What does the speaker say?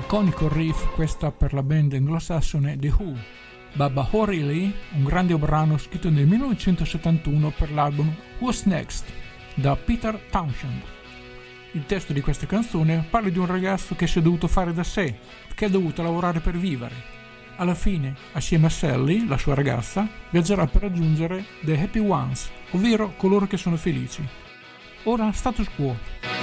Iconico riff questa per la band anglosassone The Who. Baba O'Reilly, un grande brano scritto nel 1971 per l'album Who's Next da Peter Townshend. Il testo di questa canzone parla di un ragazzo che si è dovuto fare da sé, che ha dovuto lavorare per vivere. Alla fine, assieme a Sally, la sua ragazza, viaggerà per raggiungere The Happy Ones, ovvero coloro che sono felici. Ora status quo.